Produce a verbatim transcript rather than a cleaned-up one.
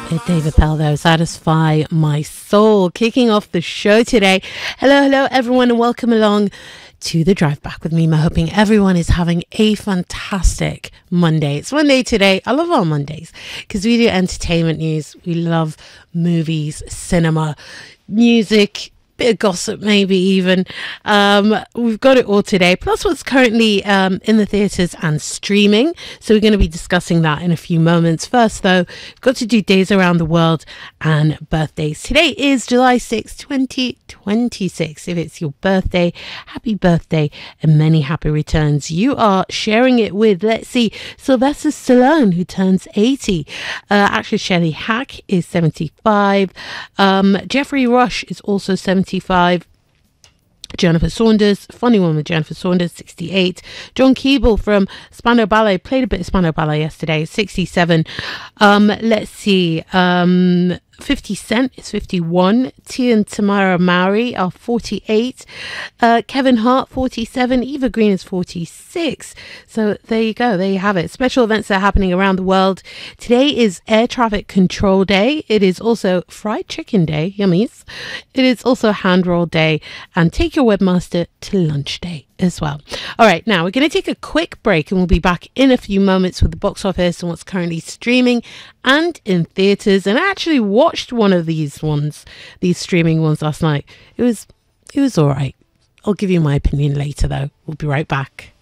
David Pell, though, Satisfy My Soul. Kicking off the show today. Hello, hello, everyone, and welcome along to the drive back with me. I'm hoping everyone is having a fantastic Monday. It's Monday today. I love our Mondays because we do entertainment news. We love movies, cinema, music, bit of gossip, maybe even. Um, we've got it all today, plus what's currently um, in the theatres and streaming. So we're going to be discussing that in a few moments. First, though, we've got to do days around the world and birthdays. Today is July sixth, twenty twenty-six. If it's your birthday, happy birthday and many happy returns. You are sharing it with, let's see, Sylvester Stallone, who turns eighty. Uh, actress Shelley Hack is seventy-five. Um, Jeffrey Rush is also seventy-five. Jennifer Saunders, funny one with Jennifer Saunders, sixty-eight. John Keeble from Spandau Ballet, played a bit of Spandau Ballet yesterday, sixty-seven. Um, let's see, um, fifty Cent is fifty-one. Tia and Tamara Mowry are forty-eight. Uh, Kevin Hart, forty-seven. Eva Green is forty-six. So there you go. There you have it. Special events that are happening around the world. Today is Air Traffic Control Day. It is also Fried Chicken Day. Yummies. It is also Hand Roll Day. And Take Your Webmaster to Lunch Day as well. All right, now we're going to take a quick break and we'll be back in a few moments with the box office and what's currently streaming and in theatres. And I actually watched one of these ones, these streaming ones last night. It was, it was all right. I'll give you my opinion later, though. We'll be right back.